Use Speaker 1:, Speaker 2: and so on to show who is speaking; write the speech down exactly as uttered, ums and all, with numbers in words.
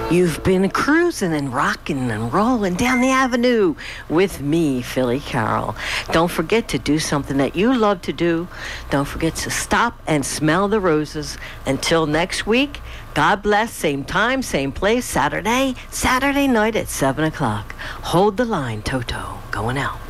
Speaker 1: You've been cruising and rocking and rolling down the avenue with me, Philly Carroll. Don't forget to do something that you love to do. Don't forget to stop and smell the roses. Until next week, God bless. Same time, same place, Saturday, Saturday night at seven o'clock. Hold the line, Toto. Going out.